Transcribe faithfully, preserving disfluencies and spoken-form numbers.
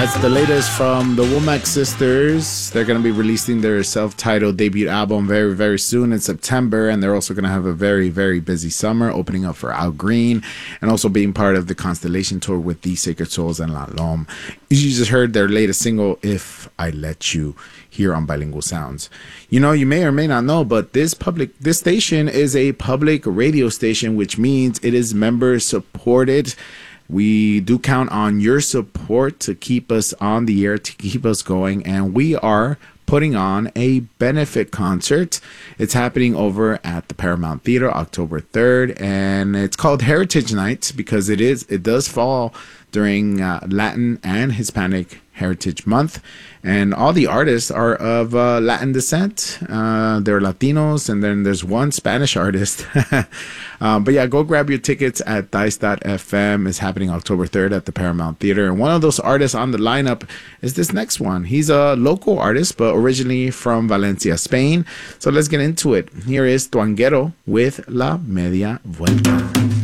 That's the latest from the Womack Sisters. They're going to be releasing their self-titled debut album very, very soon in September. And they're also going to have a very, very busy summer, opening up for Al Green and also being part of the Constellation Tour with The Sacred Souls and La Lome. You just heard their latest single, If I Let You, here on Bilingual Sounds. You know, you may or may not know, but this public, this station is a public radio station, which means it is member supported. We do count on your support to keep us on the air, to keep us going, and we are putting on a benefit concert. It's happening over at the Paramount Theater October third, and it's called Heritage Night because it is it does fall during uh, Latin and Hispanic Heritage Month, and all the artists are of uh, Latin descent. Uh, they're Latinos, and then there's one Spanish artist. um, but yeah, go grab your tickets at dice dot f m. It's happening October third at the Paramount Theater, and one of those artists on the lineup is this next one. He's a local artist, but originally from Valencia, Spain. So let's get into it. Here is Tuanguero with La Media Vuelta.